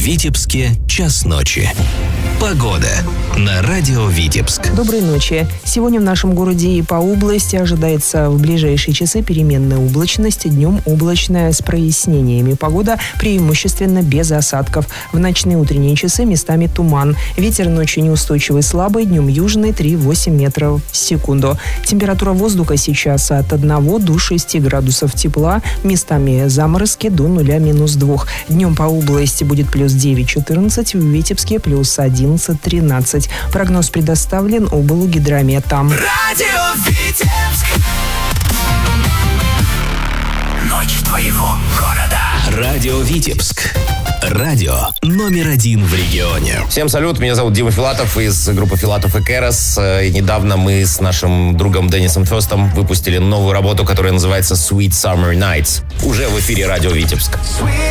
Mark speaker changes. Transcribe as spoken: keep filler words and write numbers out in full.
Speaker 1: Витебске час ночи. Погода на радио Витебск.
Speaker 2: Доброй ночи. Сегодня в нашем городе и по области ожидается в ближайшие часы переменная облачность. Днем облачная с прояснениями. Погода преимущественно без осадков. В ночные утренние часы местами туман. Ветер ночью неустойчивый слабый, днем южный три-восемь метров в секунду. Температура воздуха сейчас от одного до шести градусов тепла. Местами заморозки до нуля минус двух. Днем по области будет плюс девять-четырнадцать, в Витебске плюс одиннадцать-тринадцать. Прогноз предоставлен облгидрометом.
Speaker 3: Радио Витебск. Ночь твоего города.
Speaker 1: Радио Витебск. Радио номер один в регионе.
Speaker 4: Всем салют, меня зовут Дима Филатов из группы Филатов и Керас. И недавно мы с нашим другом Деннисом Фёстом выпустили новую работу, которая называется Sweet Summer Nights. Уже в эфире Радио Витебск.